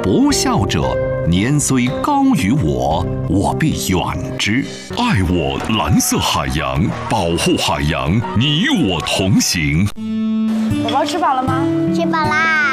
不孝者，年虽高于我，我必远之。爱我蓝色海洋，保护海洋，你我同行。 宝宝吃饱了吗？ 吃饱啦。